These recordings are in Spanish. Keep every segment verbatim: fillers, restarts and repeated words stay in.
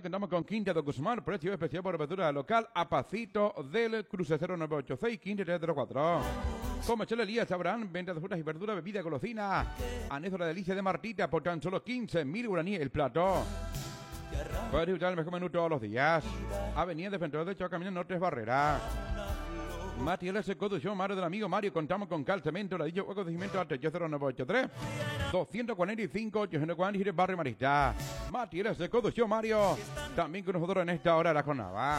contamos con Quinta de Guzmán, precio especial por apertura local a pasito del cruce cero nueve ocho seis quince tres cero cuatro. Comercial Elías Abraham, venta de frutas y verduras, bebida golosina. Anexo La Delicia de Martita por tan solo quince mil guaraníes el plato. Puedes disfrutar el mejor menú todos los días. Avenida Defensor de Choca, Camino Norte Barrera. Materiales de construcción, Mario del amigo Mario. Contamos con cal, cemento, ladrillo, hueco de cimiento, H cero nueve ocho tres doscientos cuarenta y cinco ochocientos cuarenta y siete Barrio Marista. Materiales de construcción, Mario. También con nosotros en esta hora de la jornada.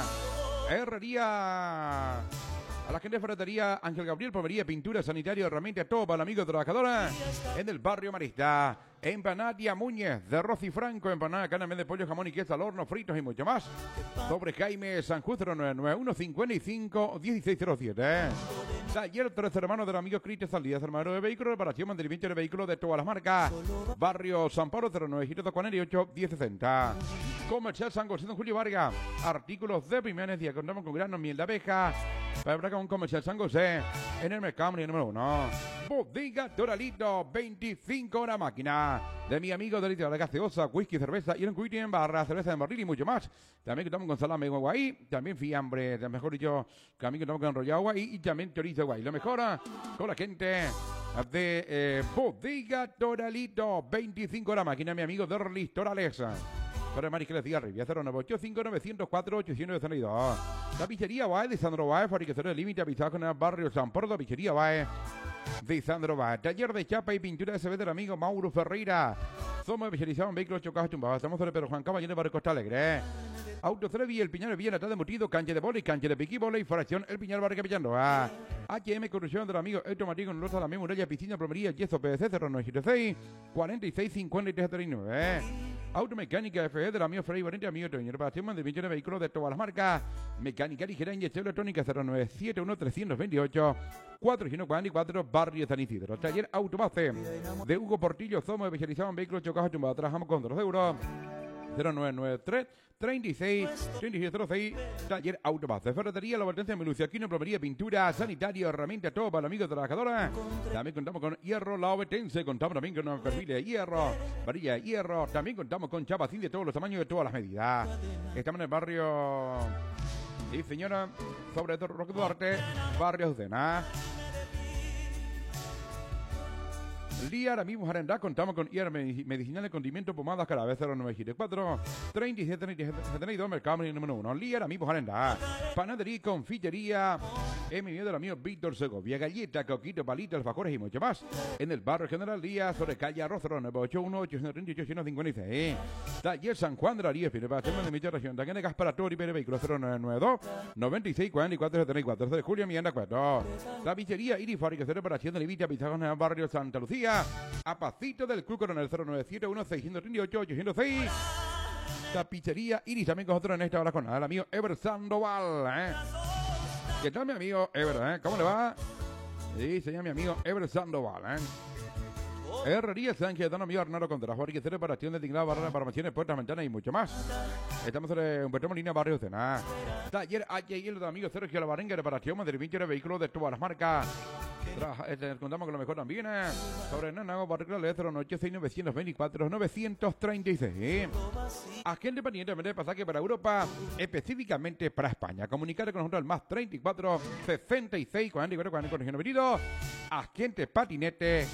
Herrería. A la gente de ferretería Ángel Gabriel, plomería, pintura, sanitario, herramientas, todo para el amigo trabajador en el barrio Marista. Empanadia Muñez de Rosy Franco, empanada, carne de pollo, jamón y queso al horno, fritos y mucho más. Sobre Jaime San Justo nueve nueve uno cincuenta y cinco dieciséis cero siete. Taller Tres Hermanos del amigo Cristian Saldías, hermano de vehículos, reparación, mantenimiento de vehículos de todas las marcas. Barrio San Pablo cero nueve cuarenta y ocho diez sesenta. Comercial San José de Julio Vargas, artículos de primera necesidad. Contamos con granos, miel de abeja. Para con Comercial San José en el mercado número uno. Bodega Doralito, veinticinco horas máquina. De mi amigo de litro de gaseosa, whisky, cerveza, y un cuiti en barra, cerveza de barril y mucho más. También contamos con salame de guay, también fiambre, mejor dicho, también contamos con enrollado guay y también chorizo guay. Lo mejora con la gente de eh, Bodega Doralito, veinticinco horas máquina, mi amigo de Listorales. Para Mariscal de Arriba, cero nueve ocho cinco nueve cero cuatro ocho cero dos. La pizzería Bae de Sandro Bae, fabricador de límite, avisado con el barrio San Porto, pizzería Bae de Sandro Bae. Taller de chapa y pintura de C B del amigo Mauro Ferreira. Somos especializados en vehículos chocados tumbados. Estamos sobre Pedro Juan Caballero, barrio Costa Alegre. Autocrevi, El Piñal, Villa Natal de Mutido, cancha de bola y cancha de piqui, bola y fracción, El Piñal, barrio Capillandoa. H M Corrupción del amigo Automático, en Rosa, la misma muralla, piscina, plomería, yeso, P V C, cero nueve siete seis cuarenta y seis cincuenta y tres treinta y nueve. Automecánica F E del amigo Freddy Valente, amigo Toño. Reparación, mantenimiento de vehículos de todas las marcas. Mecánica ligera, inyección electrónica cero nueve siete uno tres dos ocho cuatrocientos cuarenta y cuatro, barrio San Isidro. Taller Autobase de Hugo Portillo. Somos especializados en vehículos chocados tumbados. Trabajamos con dos euros. cero nueve nueve tres treinta y seis treinta y seis cero seis. Taller Autobase. Ferretería La Valtencia de Melucia, Quino, plomería, pintura, sanitario, herramienta, todo para el amigo trabajador. También contamos con Hierro La Obetense. Contamos también con un perfil de hierro, varilla de hierro. También contamos con chapacín de todos los tamaños, de todas las medidas. Estamos en el barrio, sí señora, sobre todo Roque Duarte, barrio Azucena. Día ahora mismo Arendá, contamos con I A R medicinal de condimento, pomadas, cada vez cero nueve siete cuatro treinta y siete treinta y siete setenta y dos, mercado número uno. Día ahora mismo Arendá. Panadería, confitería, en mi del amigo Víctor Segovia, galleta, coquito, palito, alfajores y mucho más. En el barrio General Díaz, sobre calle Arroz, nueve ocho uno ocho treinta y ocho cincuenta y seis. Taller San Juan de la Río, Filipación de mi región. También de Gasparatori, Pere Vehículo cero nueve nueve dos noventa y seis cuarenta y cuatro setenta y cuatro. de julio, Miranda cuatro. La pizzería Iris, fabricación de reparación de Levita, pizarros en el barrio Santa Lucía. A pasito del Club Coronel cero nueve siete uno seis tres ocho ocho cero seis. La pizzería Iris también con nosotros en esta hora con el amigo Ever Sandoval, ¿eh? ¿Qué tal mi amigo Ever, eh? ¿Cómo le va? Sí, señor mi amigo Ever Sandoval, ¿eh? Herrería Sánchez, don amigo Arnaldo Contreras, fabricación de reparación de tinglado, barras, barmaciones, puertas, ventanas y mucho más. Estamos en Humberto Molina, barrio Cena. Taller H y L de amigo Sergio Lavarenga, reparación, mantenimiento de vehículos de todas las marcas. Tra este, contamos con lo mejor también, ¿eh? Sobre Nanago, barrio cero ocho seis nueve dos cuatro nueve treinta y seis. ¿eh? Agente pendiente de pasaje para Europa, específicamente para España. Comunicar con nosotros al más treinta y cuatro sesenta y seis cuarenta y cuatro cuarenta y cuatro venido. Agente patinete.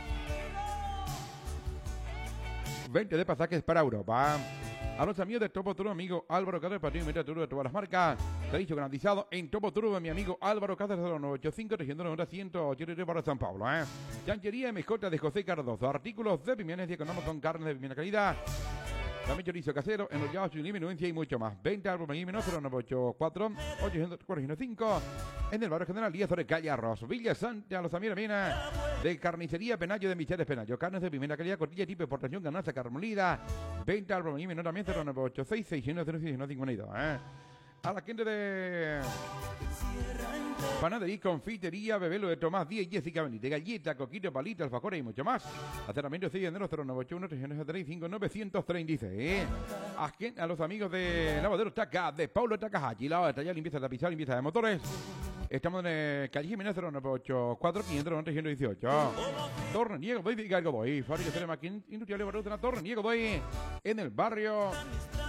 veinte de pasajes para Europa. A los amigos de Topo Turbo, amigo Álvaro Cáceres, patrimonio de Turbo de todas las marcas. Servicio garantizado en Topo Turbo, mi amigo Álvaro Cáceres, cero nueve ocho cinco tres nueve cero ciento ochenta y tres para San Pablo, ¿eh? Chanchería M J de José Cardozo. Artículos de pimientos y económicos con carne de primera calidad. También chorizo casero, enrollado sin minuencia y mucho más. Venta al menos cero nueve ocho cuatro ocho cuatro cinco. En el barrio General Díaz, sobre calle Arroz. Villa Santa, los amigos Mina. De carnicería Penayo de Micheles Penayo. Carnes de primera calidad, cortilla tipo exportación, ganancia, carmolida. Venta al menos también cero nueve ocho seis seis cero cero seis cincuenta y dos. ¿eh? A la gente de panadería, confitería, Bebelo de Tomás Díaz y Jessica Benítez. Galleta, coquito, palito, alfajores y mucho más. Acercamiento seis de enero cero nueve ocho uno tres cinco nueve treinta y seis. A, a los amigos de Lavadero Taca, de Paulo Takahashi. La taller, limpieza de tapizado, limpieza de motores. Estamos en el calle Jiménez cero nueve ocho cuatro cinco cero nueve uno ocho. Torreniego, doy de Gargo Boy. Fábrica de máquinas industriales, barrio de la Torreniego, doy en el barrio